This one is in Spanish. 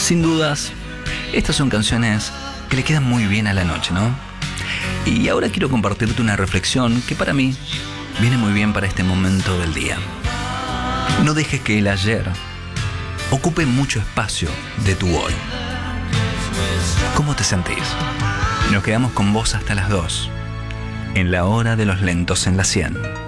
Sin dudas, estas son canciones que le quedan muy bien a la noche, ¿no? Y ahora quiero compartirte una reflexión que para mí viene muy bien para este momento del día. No dejes que el ayer ocupe mucho espacio de tu hoy. ¿Cómo te sentís? Nos quedamos con vos hasta las 2, en la hora de los lentos en la 100.